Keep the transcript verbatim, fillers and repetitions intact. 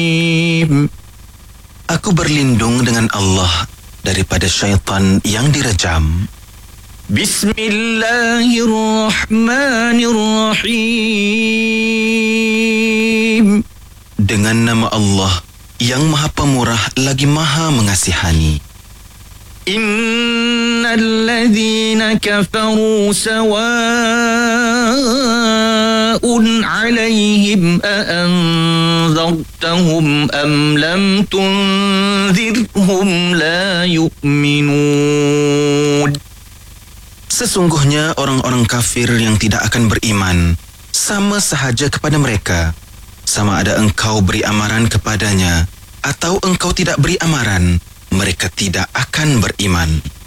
Aku berlindung dengan Allah daripada syaitan yang direjam. Bismillahirrahmanirrahim. Dengan nama Allah yang Maha Pemurah lagi Maha Mengasihani. Innal ladzina kafaru sawa'un 'alaihim a anzartahum am lam tunzirhum la yu'minun. Sesungguhnya orang-orang kafir yang tidak akan beriman sama sahaja kepada mereka, sama ada engkau beri amaran kepadanya atau engkau tidak beri amaran, mereka tidak akan beriman.